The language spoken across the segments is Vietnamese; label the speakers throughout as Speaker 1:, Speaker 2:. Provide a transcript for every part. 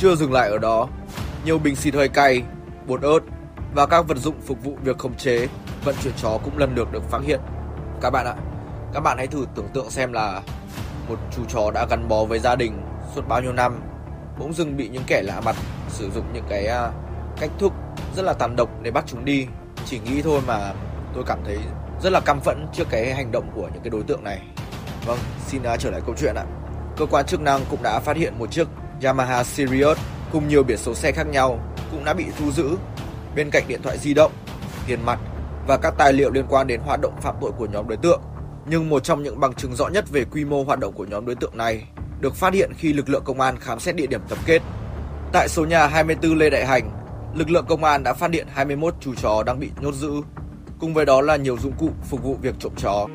Speaker 1: Chưa dừng lại ở đó, nhiều bình xịt hơi cay, bột ớt và các vật dụng phục vụ việc khống chế, vận chuyển chó cũng lần lượt được phát hiện. Các bạn ạ, các bạn hãy thử tưởng tượng xem là một chú chó đã gắn bó với gia đình suốt bao nhiêu năm, bỗng dưng bị những kẻ lạ mặt sử dụng những cái cách thức rất là tàn độc để bắt chúng đi. Chỉ nghĩ thôi mà tôi cảm thấy rất là căm phẫn trước cái hành động của những cái đối tượng này. Vâng, xin trở lại câu chuyện ạ. Cơ quan chức năng cũng đã phát hiện một chiếc Yamaha Sirius cùng nhiều biển số xe khác nhau cũng đã bị thu giữ, bên cạnh điện thoại di động, tiền mặt và các tài liệu liên quan đến hoạt động phạm tội của nhóm đối tượng. Nhưng một trong những bằng chứng rõ nhất về quy mô hoạt động của nhóm đối tượng này được phát hiện khi lực lượng công an khám xét địa điểm tập kết. Tại số nhà 24 Lê Đại Hành, lực lượng công an đã phát hiện 21 chú chó đang bị nhốt giữ, cùng với đó là nhiều dụng cụ phục vụ việc trộm chó.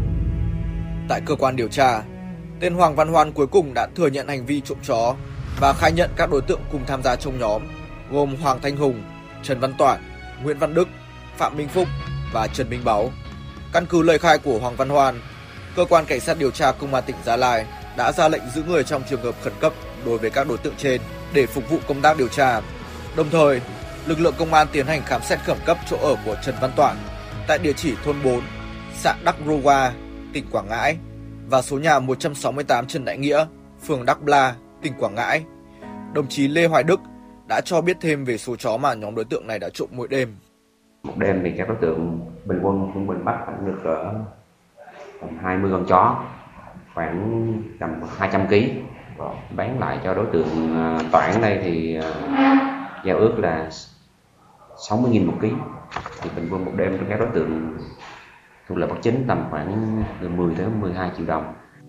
Speaker 1: Tại cơ quan điều tra, tên Hoàng Văn Hoan cuối cùng đã thừa nhận hành vi trộm chó và khai nhận các đối tượng cùng tham gia trong nhóm gồm Hoàng Thanh Hùng, Trần Văn Toản, Nguyễn Văn Đức, Phạm Minh Phúc và Trần Minh Báu. Căn cứ lời khai của Hoàng Văn Hoan, cơ quan cảnh sát điều tra công an tỉnh Gia Lai đã ra lệnh giữ người trong trường hợp khẩn cấp đối với các đối tượng trên để phục vụ công tác điều tra. Đồng thời, lực lượng công an tiến hành khám xét khẩn cấp chỗ ở của Trần Văn Toản tại địa chỉ thôn 4, xã Đắc Rô Hoa, tỉnh Quảng Ngãi và số nhà 168 Trần Đại Nghĩa, phường Đắc Bla, tỉnh Quảng Ngãi. Đồng chí Lê Hoài Đức đã cho biết thêm về số chó mà nhóm đối tượng này đã trộm mỗi đêm.
Speaker 2: Một đêm thì các đối tượng bình quân trung bình bắt được tầm 20 con chó, khoảng tầm 200 kg. Bán lại cho đối tượng Toản đây thì giao ước là 60.000 một ký. Thì bình quân một đêm các đối tượng thu lợi bất chính tầm khoảng từ 10 tới 12 triệu đồng.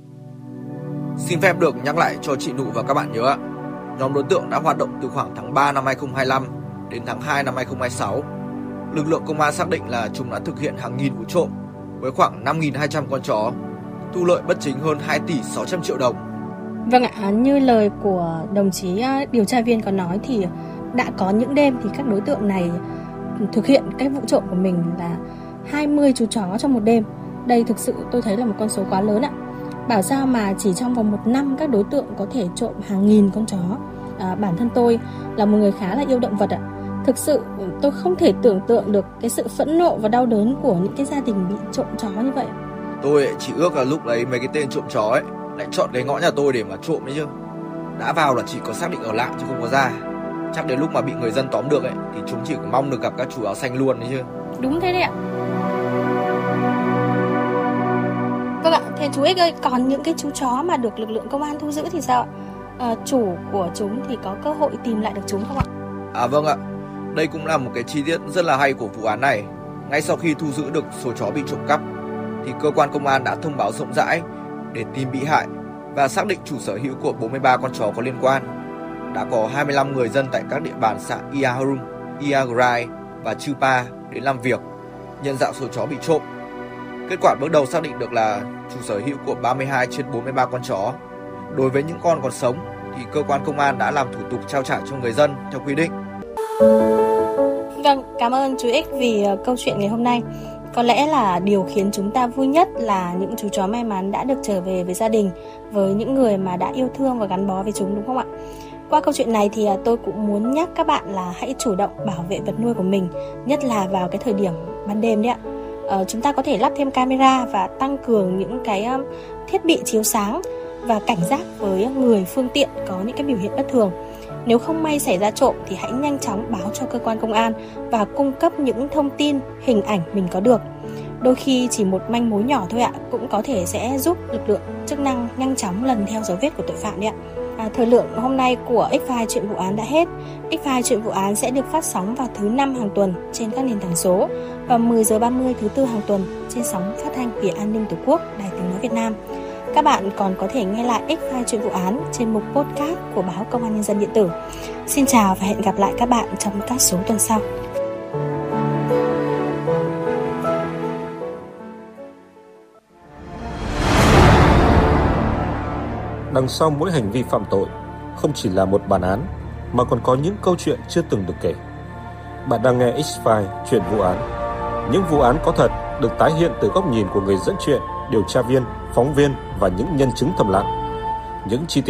Speaker 1: Xin phép được nhắc lại cho chị Nụ và các bạn nhớ, nhóm đối tượng đã hoạt động từ khoảng tháng 3 năm 2025 đến tháng 2 năm 2026. Lực lượng công an xác định là chúng đã thực hiện hàng nghìn vụ trộm với khoảng 5.200 con chó, thu lợi bất chính hơn 2 tỷ 600 triệu đồng.
Speaker 3: Vâng ạ, như lời của đồng chí điều tra viên có nói thì đã có những đêm thì các đối tượng này thực hiện cái vụ trộm của mình là 20 chú chó trong một đêm. Đây thực sự tôi thấy là một con số quá lớn ạ. Bảo sao mà chỉ trong vòng 1 năm các đối tượng có thể trộm hàng nghìn con chó. Bản thân tôi là một người khá là yêu động vật ạ. Thực sự tôi không thể tưởng tượng được cái sự phẫn nộ và đau đớn của những cái gia đình bị trộm chó như vậy.
Speaker 1: Tôi chỉ ước là lúc đấy mấy cái tên trộm chó ấy lại chọn cái ngõ nhà tôi để mà trộm ấy chứ. Đã vào là chỉ có xác định ở lại chứ không có ra. Chắc đến lúc mà bị người dân tóm được ấy thì chúng chỉ mong được gặp các chủ áo xanh luôn đấy chứ.
Speaker 3: Đúng thế đấy ạ. Vâng ạ, thế chú Ích ơi, còn những cái chú chó mà được lực lượng công an thu giữ thì sao ạ? Chủ của chúng thì có cơ hội tìm lại được chúng không ạ?
Speaker 1: Vâng ạ, đây cũng là một cái chi tiết rất là hay của vụ án này. Ngay sau khi thu giữ được số chó bị trộm cắp thì cơ quan công an đã thông báo rộng rãi để tìm bị hại và xác định chủ sở hữu của 43 con chó có liên quan. Đã có 25 người dân tại các địa bàn xã Ia Hrum, Ia Grai và Chư Pa đến làm việc, nhận dạng số chó bị trộm. Kết quả bước đầu xác định được là chủ sở hữu của 32 trên 43 con chó. Đối với những con còn sống thì cơ quan công an đã làm thủ tục trao trả cho người dân theo quy định.
Speaker 3: Vâng, cảm ơn chú Ích vì câu chuyện ngày hôm nay. Có lẽ là điều khiến chúng ta vui nhất là những chú chó may mắn đã được trở về với gia đình, với những người mà đã yêu thương và gắn bó với chúng, đúng không ạ? Qua câu chuyện này thì tôi cũng muốn nhắc các bạn là hãy chủ động bảo vệ vật nuôi của mình, nhất là vào cái thời điểm ban đêm đấy ạ. Chúng ta có thể lắp thêm camera và tăng cường những cái thiết bị chiếu sáng và cảnh giác với người phương tiện có những cái biểu hiện bất thường. Nếu không may xảy ra trộm thì hãy nhanh chóng báo cho cơ quan công an và cung cấp những thông tin, hình ảnh mình có được. Đôi khi chỉ một manh mối nhỏ thôi ạ, cũng có thể sẽ giúp lực lượng chức năng nhanh chóng lần theo dấu vết của tội phạm đấy ạ. Thời lượng hôm nay của X-File chuyện vụ án đã hết. X-File chuyện vụ án sẽ được phát sóng vào thứ 5 hàng tuần trên các nền tảng số và 10 giờ 30 thứ Tư hàng tuần trên sóng phát thanh Vì An ninh Tổ quốc, Đài Tiếng nói Việt Nam. Các bạn còn có thể nghe lại X-File chuyện vụ án trên mục podcast của báo Công an Nhân dân điện tử. Xin chào và hẹn gặp lại các bạn trong các số tuần sau.
Speaker 4: Đằng sau mỗi hành vi phạm tội không chỉ là một bản án mà còn có những câu chuyện chưa từng được kể. Bạn đang nghe X-File chuyện vụ án. Những vụ án có thật được tái hiện từ góc nhìn của người dẫn chuyện, điều tra viên, phóng viên và những nhân chứng thầm lặng. Những chi tiết